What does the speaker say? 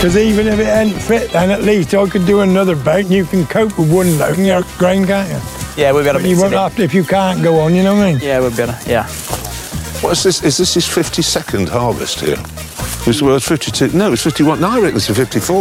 Because even if it ain't fit, then at least I could do another boat and you can cope with one load and your grain, can't you? Yeah, we'll be able to You mix won't it in. have to if you can't go on, you know what I mean? Yeah, we'll be able to, yeah. What's this? Is this his 52nd harvest here? It was 52. No, it's 51. No, I reckon it's a 54.